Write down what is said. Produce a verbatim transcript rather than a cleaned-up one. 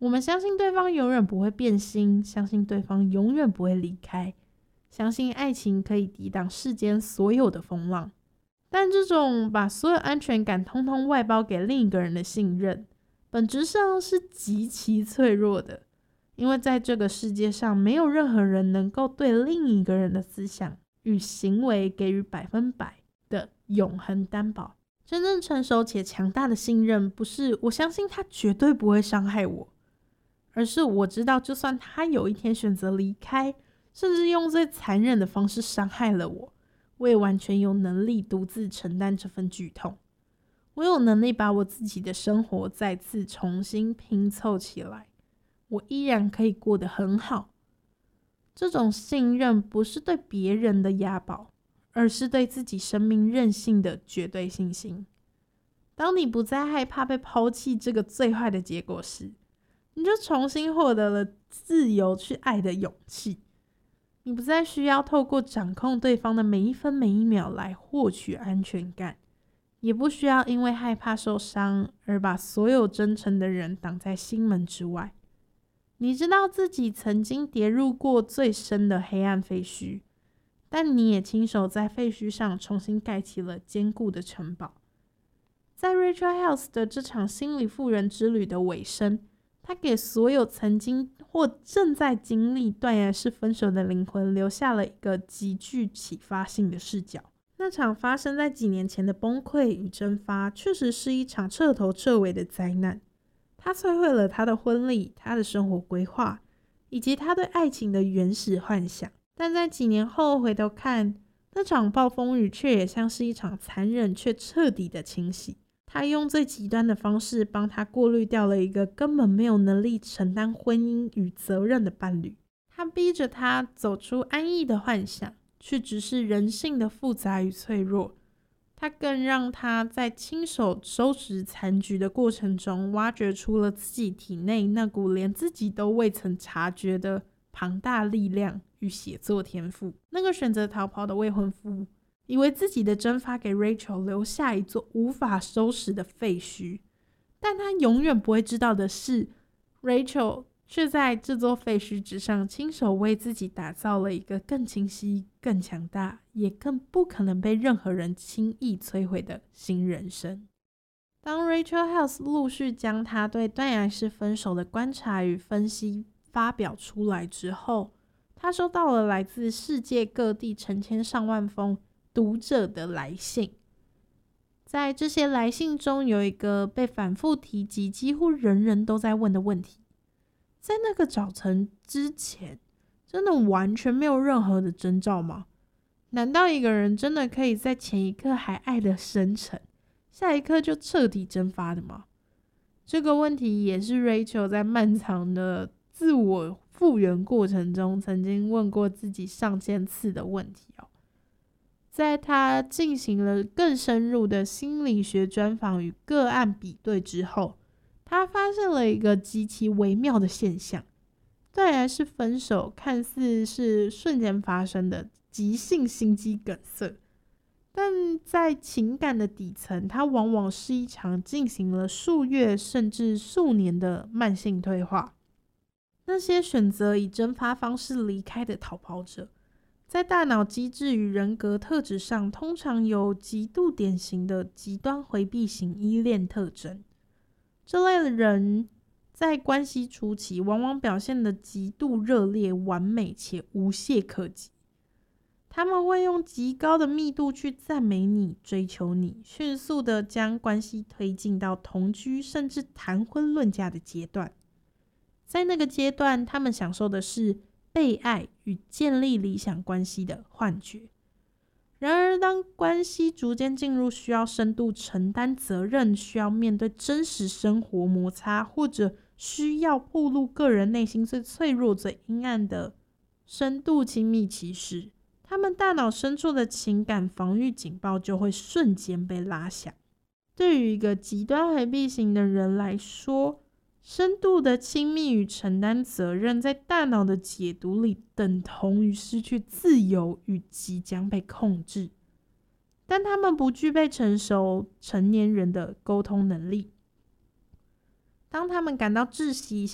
我们相信对方永远不会变心，相信对方永远不会离开，相信爱情可以抵挡世间所有的风浪。但这种把所有安全感通通外包给另一个人的信任，本质上是极其脆弱的，因为在这个世界上，没有任何人能够对另一个人的思想与行为给予百分百的永恒担保。真正成熟且强大的信任，不是我相信他绝对不会伤害我，而是我知道就算他有一天选择离开，甚至用最残忍的方式伤害了我，我也完全有能力独自承担这份剧痛。我有能力把我自己的生活再次重新拼凑起来，我依然可以过得很好。这种信任不是对别人的押宝，而是对自己生命韧性的绝对信心。当你不再害怕被抛弃这个最坏的结果时，你就重新获得了自由去爱的勇气。你不再需要透过掌控对方的每一分每一秒来获取安全感，也不需要因为害怕受伤而把所有真诚的人挡在心门之外。你知道自己曾经跌入过最深的黑暗废墟，但你也亲手在废墟上重新盖起了坚固的城堡。在 Rachel Held 的这场心理复原之旅的尾声，他给所有曾经或正在经历断崖式分手的灵魂留下了一个极具启发性的视角。那场发生在几年前的崩溃与蒸发，确实是一场彻头彻尾的灾难。它摧毁了他的婚礼、他的生活规划，以及他对爱情的原始幻想。但在几年后回头看，那场暴风雨却也像是一场残忍却彻底的清洗。他用最极端的方式帮他过滤掉了一个根本没有能力承担婚姻与责任的伴侣。他逼着他走出安逸的幻想，去直视人性的复杂与脆弱。他更让他在亲手收拾残局的过程中，挖掘出了自己体内那股连自己都未曾察觉的庞大力量与写作天赋。那个选择逃跑的未婚夫，以为自己的蒸发给 Rachel 留下一座无法收拾的废墟，但他永远不会知道的是， Rachel 却在这座废墟之上亲手为自己打造了一个更清晰、更强大，也更不可能被任何人轻易摧毁的新人生。当 Rachel Held 陆续将她对断崖式分手的观察与分析发表出来之后，她收到了来自世界各地成千上万封读者的来信。在这些来信中，有一个被反复提及、几乎人人都在问的问题：在那个早晨之前，真的完全没有任何的征兆吗？难道一个人真的可以在前一刻还爱得深沉，下一刻就彻底蒸发的吗？这个问题也是 Rachel 在漫长的自我复原过程中曾经问过自己上千次的问题哦。在他进行了更深入的心理学专访与个案比对之后，他发现了一个极其微妙的现象：断崖式分手看似是瞬间发生的急性心肌梗塞，但在情感的底层，它往往是一场进行了数月甚至数年的慢性退化。那些选择以蒸发方式离开的逃跑者，在大脑机制与人格特质上通常有极度典型的极端回避型依恋特征。这类的人在关系初期往往表现得极度热烈、完美且无懈可击。他们会用极高的密度去赞美你、追求你，迅速地将关系推进到同居甚至谈婚论嫁的阶段。在那个阶段，他们享受的是被爱与建立理想关系的幻觉。然而，当关系逐渐进入需要深度承担责任、需要面对真实生活摩擦，或者需要暴露个人内心最脆弱、最阴暗的深度亲密期时，他们大脑深处的情感防御警报就会瞬间被拉响。对于一个极端回避型的人来说，深度的亲密与承担责任在大脑的解读里等同于失去自由与即将被控制，但他们不具备成熟成年人的沟通能力。当他们感到窒息，